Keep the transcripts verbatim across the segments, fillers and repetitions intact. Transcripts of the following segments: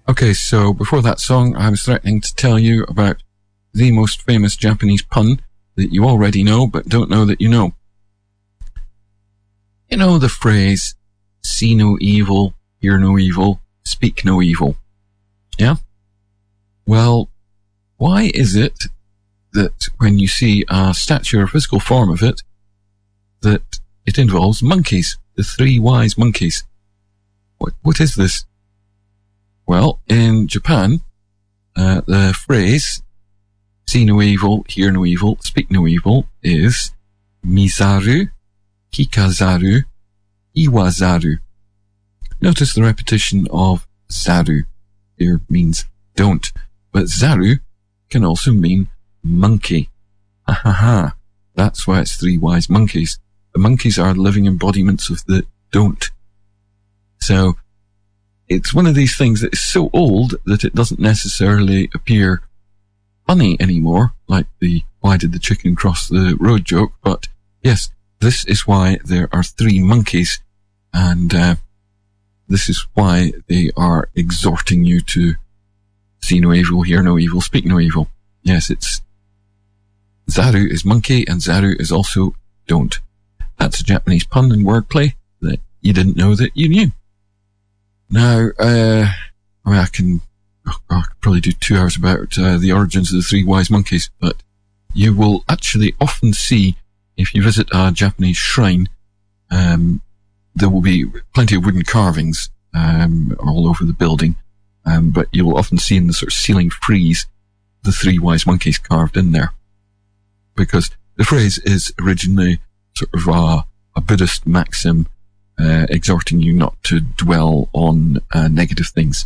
Okay, so before that song, I was threatening to tell you about the most famous Japanese pun that you already know, but don't know that you know. You know the phrase, see no evil, hear no evil, speak no evil. Yeah? Well, why is it that when you see a statue or physical form of it, that it involves monkeys, the three wise monkeys? What, what is this? Well, in Japan, uh, the phrase, see no evil, hear no evil, speak no evil, is mizaru, kikazaru, iwazaru. Notice the repetition of zaru. Here means don't, but zaru can also mean monkey. Ha ha ha. That's why it's three wise monkeys. The monkeys are living embodiments of the don't. So, it's one of these things that is so old that it doesn't necessarily appear funny anymore, like the why did the chicken cross the road joke, but yes, this is why there are three monkeys, and uh, this is why they are exhorting you to see no evil, hear no evil, speak no evil. Yes, it's zaru is monkey, and zaru is also don't. That's a Japanese pun and wordplay that you didn't know that you knew. Now, uh, I mean, I can, oh, I could probably do two hours about uh, the origins of the three wise monkeys, but you will actually often see, if you visit a Japanese shrine, um, there will be plenty of wooden carvings um, all over the building, um, but you'll often see in the sort of ceiling frieze the three wise monkeys carved in there, because the phrase is originally sort of a, a Buddhist maxim, Uh, exhorting you not to dwell on uh, negative things.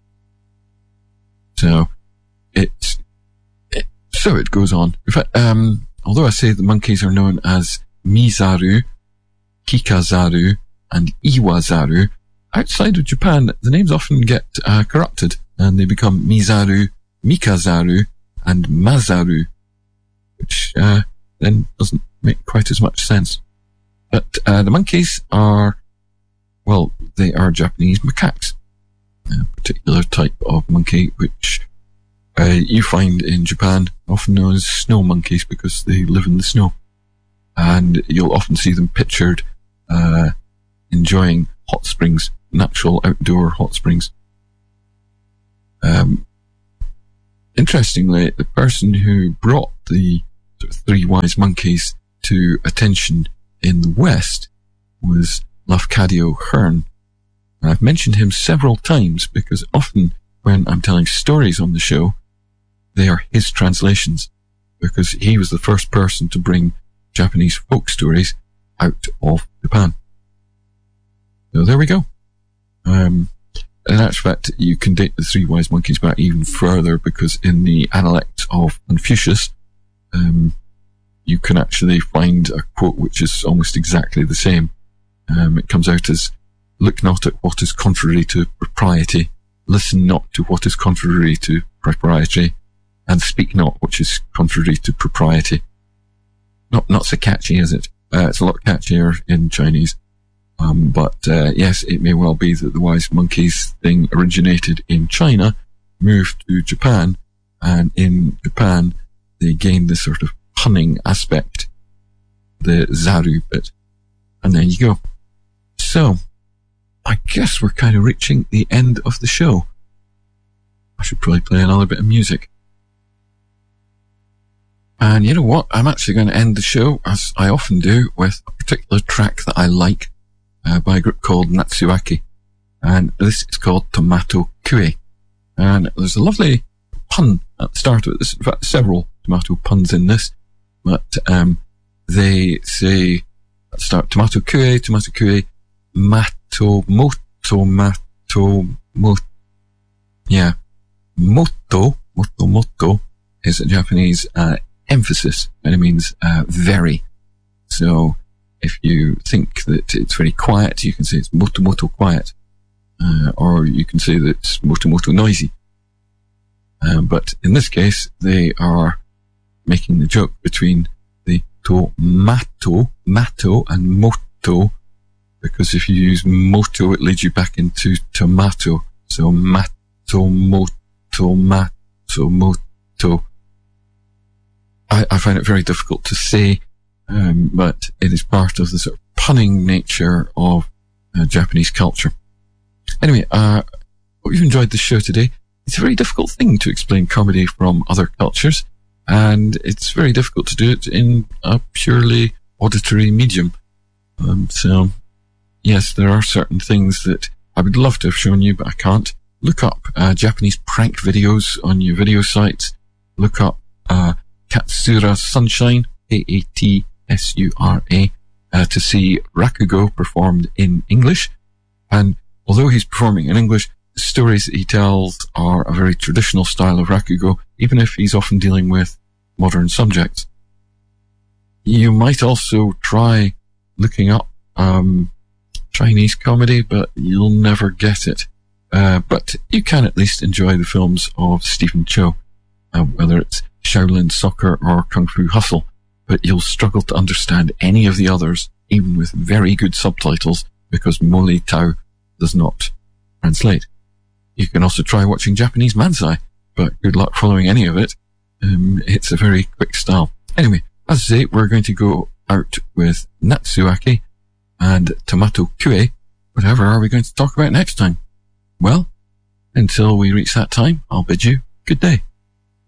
So it, it so it goes on. In fact, um, although I say the monkeys are known as mizaru, kikazaru, and iwazaru, outside of Japan, the names often get uh, corrupted, and they become mizaru, mikazaru, and mazaru, which uh, then doesn't make quite as much sense. But uh, the monkeys are, well, they are Japanese macaques, a particular type of monkey which uh, you find in Japan, often known as snow monkeys because they live in the snow. And you'll often see them pictured uh, enjoying hot springs, natural outdoor hot springs. Um, interestingly, the person who brought the sort of three wise monkeys to attention in the West was Lafcadio Hearn. And I've mentioned him several times because often when I'm telling stories on the show, they are his translations, because he was the first person to bring Japanese folk stories out of Japan. So there we go. Um, in actual fact, you can date the three wise monkeys back even further, because in the Analects of Confucius, um, you can actually find a quote which is almost exactly the same. Um, it comes out as, look not at what is contrary to propriety, listen not to what is contrary to propriety, and speak not which is contrary to propriety. Not, not so catchy, is it? Uh, it's a lot catchier in Chinese. Um, but, uh, yes, it may well be that the wise monkeys thing originated in China, moved to Japan, and in Japan, they gained this sort of punning aspect, the zaru bit. And there you go. So, I guess we're kind of reaching the end of the show. I should probably play another bit of music. And you know what? I'm actually going to end the show, as I often do, with a particular track that I like uh, by a group called Natsuaki. And this is called Tomato Kue. And there's a lovely pun at the start of it. There's in fact several tomato puns in this. But um, they say at the start, Tomato Kue, Tomato Kue, Mato, Moto, Mato, Moto. Yeah. Moto, Moto, Moto is a Japanese uh, emphasis, and it means uh, very. So if you think that it's very quiet, you can say it's moto moto quiet, uh, or you can say that it's moto moto noisy. Um, but in this case, they are making the joke between the tomato, mato, and moto, because if you use moto, it leads you back into tomato. So mato Matsumoto, Matsumoto. I, I find it very difficult to say, um, but it is part of the sort of punning nature of uh, Japanese culture. Anyway, uh, hope you've enjoyed the show today. It's a very difficult thing to explain comedy from other cultures, and it's very difficult to do it in a purely auditory medium. Um, so, yes, there are certain things that I would love to have shown you, but I can't. Look up uh, Japanese prank videos on your video sites. Look up uh, Katsura Sunshine, A A T S U R A, uh, to see Rakugo performed in English. And although he's performing in English, the stories that he tells are a very traditional style of Rakugo, even if he's often dealing with modern subjects. You might also try looking up um, Chinese comedy, but you'll never get it. Uh, but you can at least enjoy the films of Stephen Chow, uh, whether it's Shaolin Soccer or Kung Fu Hustle, but you'll struggle to understand any of the others, even with very good subtitles, because Moli Tao does not translate. You can also try watching Japanese Manzai, but good luck following any of it. Um, it's a very quick style. Anyway, as I say, we're going to go out with Natsuaki and Tomato Kue. Whatever are we going to talk about next time? Well, until we reach that time, I'll bid you good day.